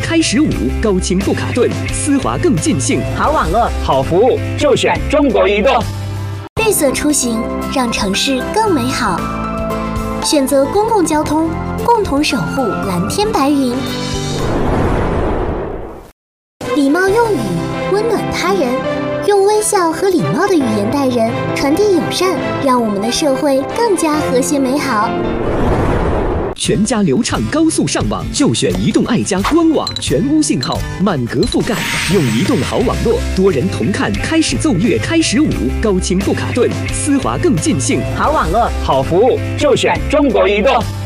开始舞，高清不卡顿，丝滑更尽兴。 好网络， 好服务，就选中国移动。 绿色出行，让城市更美好。选择公共交通，共同守护蓝天白云。礼貌用语，温暖他人。用微笑和礼貌的语言待人，传递友善，让我们的社会更加和谐美好。 全家流畅高速上网，就选移动爱家官网，全屋信号，满格覆盖。用移动好网络，多人同看，开始奏乐，开始舞，高清不卡顿，丝滑更尽兴。 好网络， 好服务，就选中国移动。